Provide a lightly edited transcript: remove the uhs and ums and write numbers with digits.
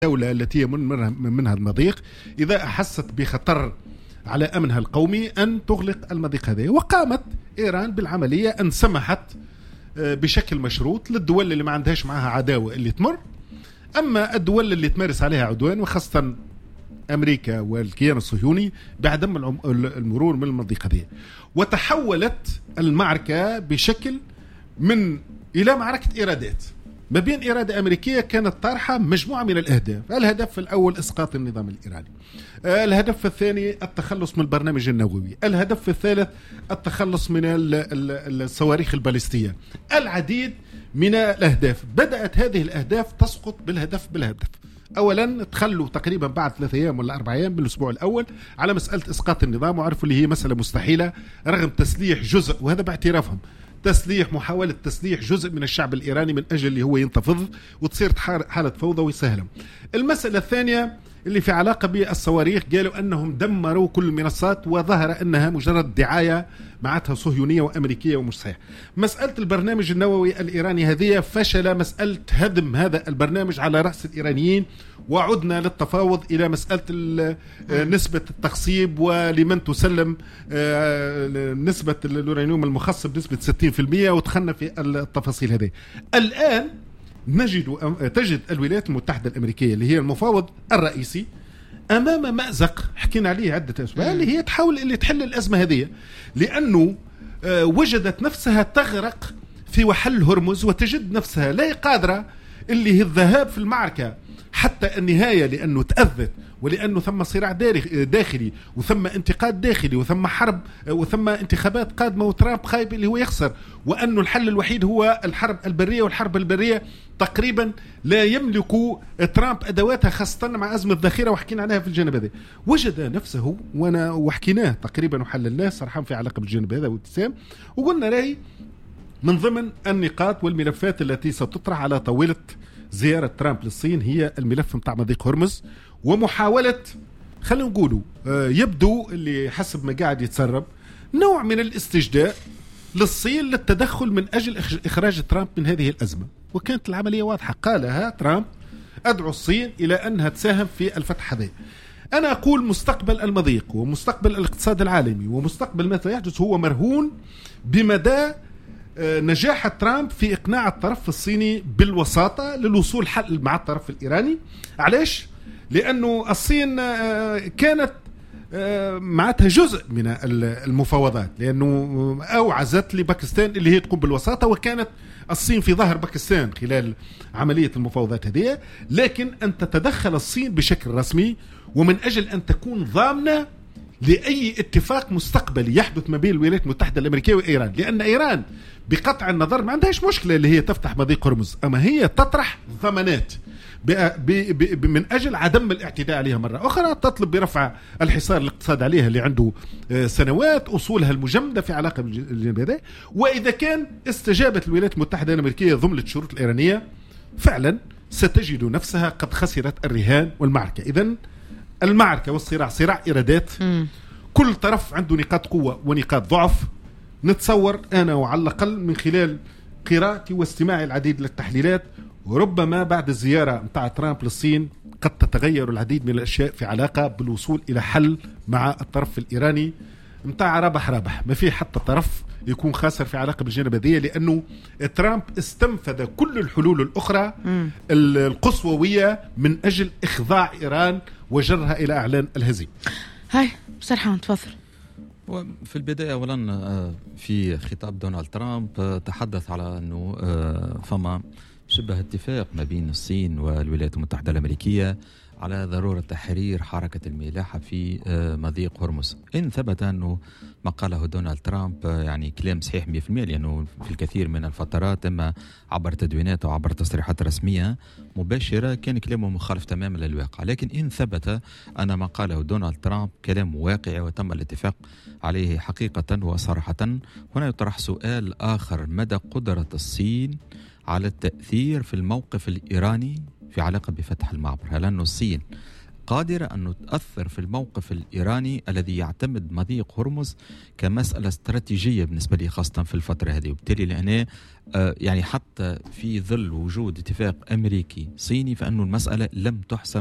الدولة التي منها المضيق إذا أحست بخطر على أمنها القومي أن تغلق المضيق هذا. وقامت إيران بالعملية أن سمحت بشكل مشروط للدول اللي ما عندهاش معها عداوة اللي تمر، أما الدول اللي تمارس عليها عدوان وخاصة أمريكا والكيان الصهيوني بعدم المرور من المضيق هذه. وتحولت المعركة بشكل إلى معركة إرادات ما بين إرادة أمريكية كانت طارحة مجموعة من الأهداف. الهدف الأول إسقاط النظام الإيراني، الهدف الثاني التخلص من البرنامج النووي، الهدف الثالث التخلص من الصواريخ البالستية، العديد من الأهداف. بدأت هذه الأهداف تسقط بالهدف. أولا تخلوا تقريبا بعد 3 أيام ولا 4 أيام بالأسبوع الأول على مسألة إسقاط النظام، وعرفوا اللي هي مسألة مستحيلة رغم تسليح جزء، وهذا باعترافهم، محاولة تسليح جزء من الشعب الإيراني من أجل اللي هو ينتفض وتصير حالة فوضى ويسهلهم. المسألة الثانية اللي في علاقة بالصواريخ، قالوا أنهم دمروا كل المنصات وظهر أنها مجرد دعاية معناتها صهيونية وأمريكية ومش صحيح. مسألة البرنامج النووي الإيراني هذه فشل مسألة هدم هذا البرنامج على رأس الإيرانيين، وعدنا للتفاوض إلى مسألة نسبة التخصيب ولمن تسلم نسبة اليورانيوم المخصب بنسبة 60%، ودخلنا في التفاصيل هذه. الآن تجد الولايات المتحدة الأمريكية اللي هي المفاوض الرئيسي أمام مأزق حكينا عليه عدة أسبوع، اللي هي تحاول اللي تحل الأزمة هذه، لأنه وجدت نفسها تغرق في وحل هرمز، وتجد نفسها لا قادرة اللي هي الذهاب في المعركة حتى النهاية، لأنه تأذت، ولأنه ثم صراع داخلي، وثم انتقاد داخلي، وثم حرب، وثم انتخابات قادمة، وترامب خايب اللي هو يخسر، وأنه الحل الوحيد هو الحرب البرية. والحرب البرية تقريبا لا يملك ترامب أدواتها، خاصة مع أزمة الذخيرة وحكينا عنها في الجانب هذا. وجد نفسه وحكيناه تقريبا وحللناه صراحة في علاقة بالجانب هذا وابتسام، وقلنا له من ضمن النقاط والملفات التي ستطرح على طاولة زيارة ترامب للصين هي الملف متاع مضيق هرمز، ومحاولة خلينا نقولوا يبدو اللي حسب ما قاعد يتسرب نوع من الاستجداء للصين للتدخل من أجل إخراج ترامب من هذه الأزمة. وكانت العملية واضحة، قالها ترامب: أدعو الصين إلى أنها تساهم في الفتح هذا. أنا أقول مستقبل المضيق ومستقبل الاقتصاد العالمي ومستقبل ما سيحدث هو مرهون بمدى نجاح ترامب في إقناع الطرف الصيني بالوساطة للوصول حل مع الطرف الإيراني. علاش؟ لأنه الصين كانت معناتها جزء من المفاوضات، لأنه أوعزت لباكستان اللي هي تقوم بالوساطة، وكانت الصين في ظهر باكستان خلال عملية المفاوضات هذه، لكن أن تتدخل الصين بشكل رسمي ومن أجل أن تكون ضامنة لأي اتفاق مستقبلي يحدث ما بين الولايات المتحدة الأمريكية وإيران. لأن إيران بقطع النظر ما عندهاش مشكلة اللي هي تفتح مضيق هرمز، أما هي تطرح ضمانات من أجل عدم الاعتداء عليها مرة أخرى، تطلب برفع الحصار الاقتصادي عليها اللي عنده سنوات، أصولها المجمدة في علاقة بالجانب هذا. وإذا كان استجابت الولايات المتحدة الأمريكية ضمن الشروط الإيرانية فعلا ستجد نفسها قد خسرت الرهان والمعركة. إذن المعركة والصراع صراع إرادات، كل طرف عنده نقاط قوة ونقاط ضعف. نتصور أنا وعلى الأقل من خلال قراءتي واستماعي العديد للتحليلات، وربما بعد الزيارة متاع ترامب للصين قد تتغير العديد من الأشياء في علاقة بالوصول إلى حل مع الطرف الإيراني متاع ربح، ما في حتى طرف يكون خاسر في علاقة بالجانب هذه، لأنه ترامب استنفذ كل الحلول الأخرى القصووية من أجل إخضاع إيران وجرها إلى إعلان الهزيمة. هاي سرحان تفضل. في البداية أولا في خطاب دونالد ترامب تحدث على أنه فما شبه اتفاق ما بين الصين والولايات المتحدة الأمريكية على ضرورة تحرير حركة الملاحة في مضيق هرمز. إن ثبت أنه ما قاله دونالد ترامب يعني كلام صحيح 100%، لأنه في الكثير من الفترات إما عبر تدوينات أو عبر تصريحات رسمية مباشرة كان كلامه مخالف تماما للواقع. لكن إن ثبت أن ما قاله دونالد ترامب كلام واقعي وتم الاتفاق عليه حقيقة وصراحة، هنا يطرح سؤال آخر: مدى قدرة الصين على التأثير في الموقف الإيراني في علاقة بفتح المعبر؟ هل أن الصين قادرة أن تؤثر في الموقف الإيراني الذي يعتمد مضيق هرمز كمسألة استراتيجية بالنسبة لي، خاصة في الفترة هذه. وبالتالي لأنه يعني حتى في ظل وجود اتفاق أمريكي صيني فإنه المسألة لم تحسم